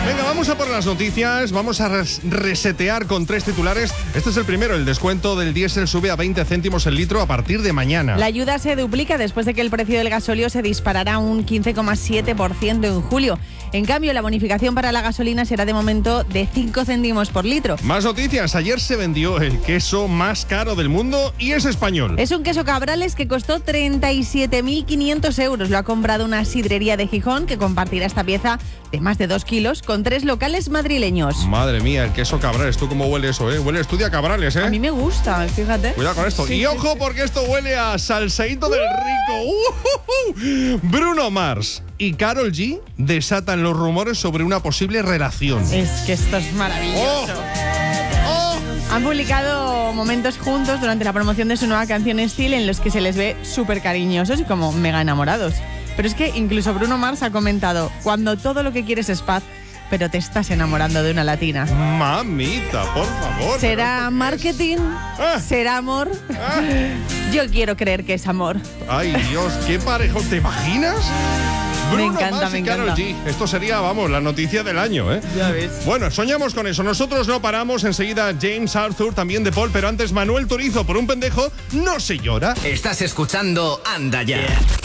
Venga, vamos a por las noticias, vamos a resetear con 3 titulares. Este es el primero, el descuento del diésel sube a 20 céntimos el litro a partir de mañana. La ayuda se duplica después de que el precio del gasóleo se disparara un 15,7% en julio. En cambio, la bonificación para la gasolina será de momento de 5 céntimos por litro. Más noticias, ayer se vendió el queso más caro del mundo y es español. Es un queso Cabrales que costó 37.500 euros. Lo ha comprado una sidrería de Gijón que compartirá esta pieza de más de 2 kilos con 3 locales madrileños. Madre mía, el queso Cabrales, ¿tú cómo huele eso, eh? Huele a estudia Cabrales, eh. A mí me gusta, fíjate. Cuidado con esto. Sí, y ojo, porque esto huele a salseíto del rico. Bruno Mars y Karol G desatan los rumores sobre una posible relación. Es que esto es maravilloso. Han publicado momentos juntos durante la promoción de su nueva canción Still en los que se les ve súper cariñosos y como mega enamorados. Pero es que incluso Bruno Mars ha comentado: cuando todo lo que quieres es paz, pero te estás enamorando de una latina. Mamita, por favor. ¿Será marketing? ¿Será amor? Yo quiero creer que es amor. Ay, Dios, qué parejo. ¿Te imaginas? Bruno Me encanta, Mars y Karol G. Esto sería, vamos, la noticia del año, ¿eh? Ya ves. Bueno, soñamos con eso. Nosotros no paramos. Enseguida James Arthur, también de Paul, pero antes Manuel Turizo, por un pendejo no se llora. Estás escuchando Anda Ya.